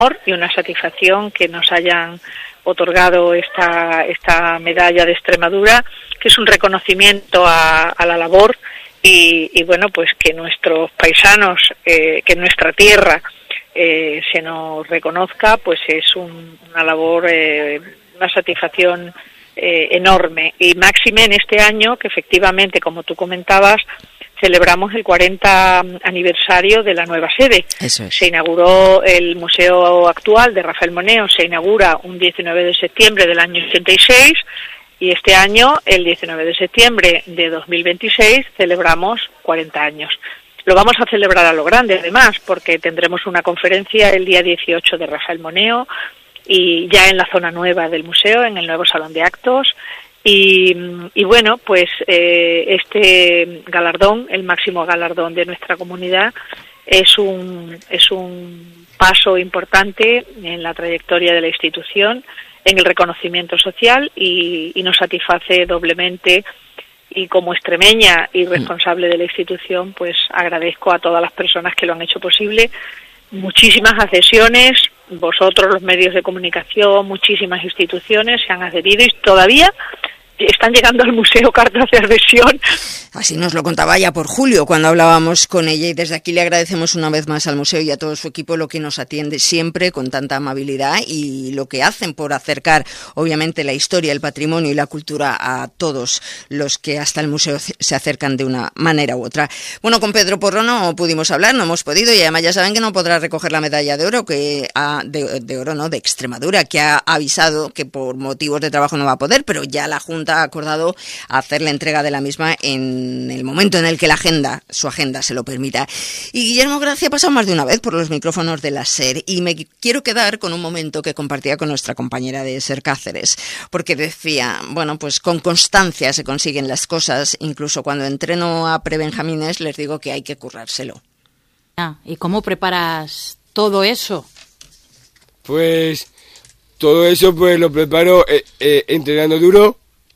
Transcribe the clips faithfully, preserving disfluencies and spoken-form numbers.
y una satisfacción que nos hayan otorgado esta esta medalla de Extremadura, que es un reconocimiento a, a la labor y, y bueno, pues que nuestros paisanos, eh, que nuestra tierra eh, se nos reconozca, pues es un, una labor, eh, una satisfacción eh, enorme. Y máxime en este año, que efectivamente, como tú comentabas, celebramos el cuarenta aniversario de la nueva sede. Eso es. Se inauguró el museo actual de Rafael Moneo, se inaugura un diecinueve de septiembre del año ochenta y seis, y este año, el diecinueve de septiembre de dos mil veintiséis, celebramos cuarenta años. Lo vamos a celebrar a lo grande, además, porque tendremos una conferencia el día dieciocho de Rafael Moneo, y ya en la zona nueva del museo, en el nuevo salón de actos. Y, y bueno, pues eh, este galardón, el máximo galardón de nuestra comunidad, es un es un paso importante en la trayectoria de la institución, en el reconocimiento social, y, y nos satisface doblemente. Y como extremeña y responsable de la institución, pues agradezco a todas las personas que lo han hecho posible. Muchísimas adhesiones, vosotros, los medios de comunicación, muchísimas instituciones se han adherido y todavía están llegando al museo cartas de adhesión. Así nos lo contaba ya por julio cuando hablábamos con ella, y desde aquí le agradecemos una vez más al museo y a todo su equipo lo que nos atiende siempre con tanta amabilidad y lo que hacen por acercar obviamente la historia, el patrimonio y la cultura a todos los que hasta el museo se acercan de una manera u otra. Bueno, con Pedro Porro no pudimos hablar, no hemos podido, y además ya saben que no podrá recoger la medalla de oro, que ha, de, de oro no, de Extremadura, que ha avisado que por motivos de trabajo no va a poder, pero ya la Junta ha acordado hacer la entrega de la misma en el momento en el que la agenda, su agenda se lo permita. Y Guillermo Gracia ha pasado más de una vez por los micrófonos de la SER, y me quiero quedar con un momento que compartía con nuestra compañera de SER Cáceres, porque decía, bueno, pues con constancia se consiguen las cosas, incluso cuando entreno a prebenjamines les digo que hay que currárselo. Ah, ¿y cómo preparas todo eso? Pues todo eso pues lo preparo eh, eh, entrenando duro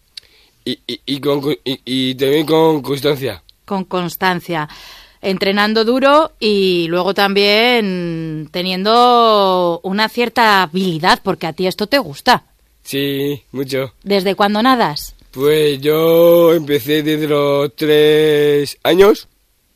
y, y, y, con, y, y también con constancia. Con constancia. Entrenando duro y luego también teniendo una cierta habilidad, porque a ti esto te gusta. Sí, mucho. ¿Desde cuándo nadas? Pues yo empecé desde los tres años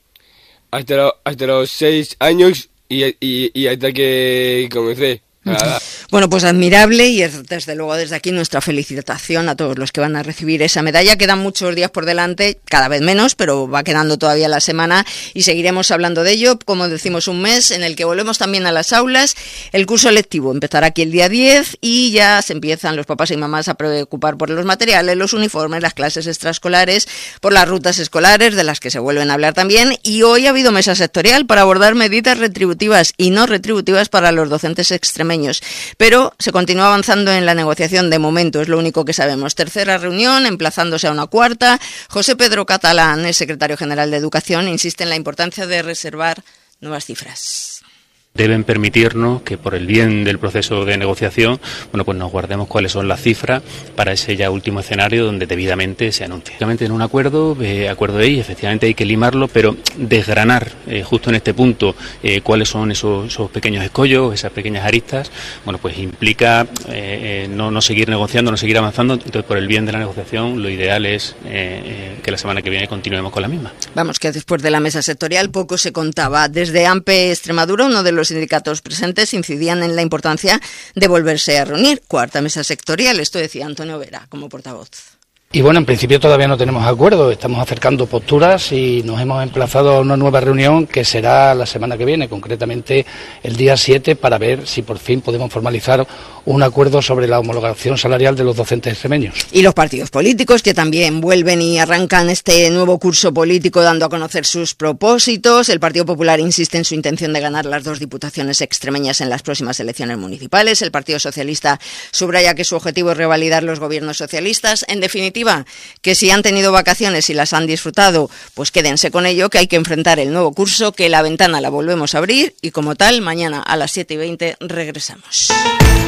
hasta, lo, hasta los seis años y, y, y hasta que comencé. Nada. Bueno, pues admirable, y es desde luego desde aquí nuestra felicitación a todos los que van a recibir esa medalla. Quedan muchos días por delante, cada vez menos, pero va quedando todavía la semana y seguiremos hablando de ello. Como decimos, un mes en el que volvemos también a las aulas. El curso lectivo empezará aquí el día diez y ya se empiezan los papás y mamás a preocupar por los materiales, los uniformes, las clases extraescolares, por las rutas escolares, de las que se vuelven a hablar también. Y hoy ha habido mesa sectorial para abordar medidas retributivas y no retributivas para los docentes extremeños. Pero se continúa avanzando en la negociación de momento, es lo único que sabemos. Tercera reunión, emplazándose a una cuarta. José Pedro Catalán, el secretario general de Educación, insiste en la importancia de reservar nuevas cifras. Deben permitirnos que por el bien del proceso de negociación, bueno, pues nos guardemos cuáles son las cifras para ese ya último escenario donde debidamente se anuncie. Efectivamente, en un acuerdo, eh, acuerdo de ahí, efectivamente hay que limarlo, pero desgranar eh, justo en este punto eh, cuáles son esos, esos pequeños escollos, esas pequeñas aristas, bueno, pues implica eh, eh, no, no seguir negociando, no seguir avanzando. Entonces, por el bien de la negociación, lo ideal es eh, eh, que la semana que viene continuemos con la misma. Vamos, que después de la mesa sectorial poco se contaba. Desde AMPE Extremadura, uno de los sindicatos presentes incidían en la importancia de volverse a reunir. Cuarta mesa sectorial, esto decía Antonio Vera como portavoz. Y bueno, en principio todavía no tenemos acuerdo, estamos acercando posturas y nos hemos emplazado a una nueva reunión que será la semana que viene, concretamente el día siete, para ver si por fin podemos formalizar un acuerdo sobre la homologación salarial de los docentes extremeños. Y los partidos políticos, que también vuelven y arrancan este nuevo curso político dando a conocer sus propósitos. El Partido Popular insiste en su intención de ganar las dos diputaciones extremeñas en las próximas elecciones municipales. El Partido Socialista subraya que su objetivo es revalidar los gobiernos socialistas. En definitiva, que si han tenido vacaciones y las han disfrutado, pues quédense con ello, que hay que enfrentar el nuevo curso, que la ventana la volvemos a abrir y como tal, mañana a las siete y veinte regresamos.